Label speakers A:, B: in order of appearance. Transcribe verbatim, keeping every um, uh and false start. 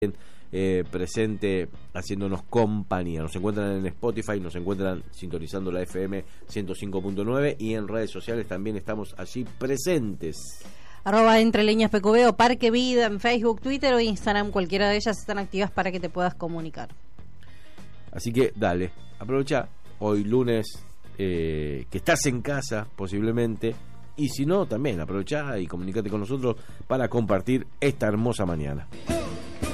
A: Eh, presente haciéndonos compañía. Nos encuentran en Spotify, nos encuentran sintonizando la F M ciento cinco punto nueve y en redes sociales también estamos allí presentes.
B: Arroba Entre Leñas P Q B o Parque Vida en Facebook, Twitter o Instagram, cualquiera de ellas están activas para que te puedas comunicar.
A: Así que dale, aprovecha hoy lunes eh, que estás en casa posiblemente, y si no también aprovecha y comunícate con nosotros para compartir esta hermosa mañana.